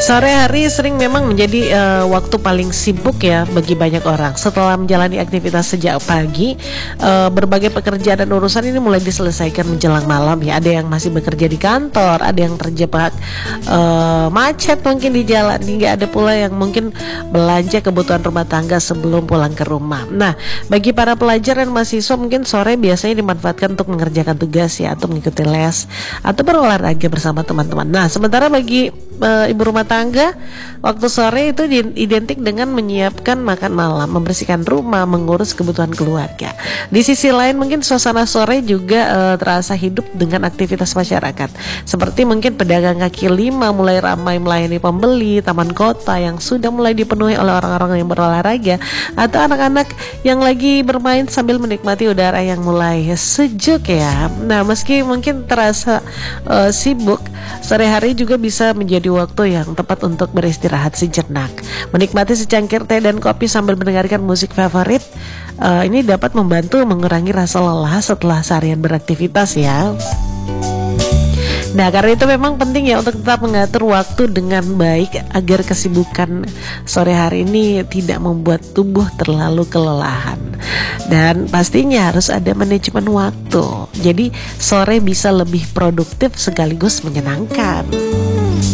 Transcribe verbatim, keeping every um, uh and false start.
Sore hari sering memang menjadi uh, waktu paling sibuk ya bagi banyak orang. Setelah menjalani aktivitas sejak pagi, uh, berbagai pekerjaan dan urusan ini mulai diselesaikan menjelang malam ya. Ada yang masih bekerja di kantor, ada yang terjebak uh, macet mungkin di jalan, hingga ada pula yang mungkin belanja kebutuhan rumah tangga sebelum pulang ke rumah. Nah, bagi para pelajar dan mahasiswa mungkin sore biasanya dimanfaatkan untuk mengerjakan tugas ya, atau mengikuti les atau berolahraga bersama teman-teman. Nah, sementara bagi uh, ibu rumah tangga, waktu sore itu identik dengan menyiapkan makan malam, membersihkan rumah, mengurus kebutuhan keluarga. Di sisi lain mungkin suasana sore juga uh, terasa hidup dengan aktivitas masyarakat, seperti mungkin pedagang kaki lima mulai ramai melayani pembeli, taman kota yang sudah mulai dipenuhi oleh orang-orang yang berolahraga, atau anak-anak yang lagi bermain sambil menikmati udara yang mulai sejuk ya. Nah, meski mungkin terasa uh, sibuk, sore hari juga bisa menjadi waktu yang tepat untuk beristirahat sejenak, menikmati secangkir teh dan kopi sambil mendengarkan musik favorit. Uh, ini dapat membantu mengurangi rasa lelah setelah seharian beraktivitas ya. Nah, karena itu memang penting ya untuk tetap mengatur waktu dengan baik agar kesibukan sore hari ini tidak membuat tubuh terlalu kelelahan. Dan pastinya harus ada manajemen waktu, jadi sore bisa lebih produktif sekaligus menyenangkan.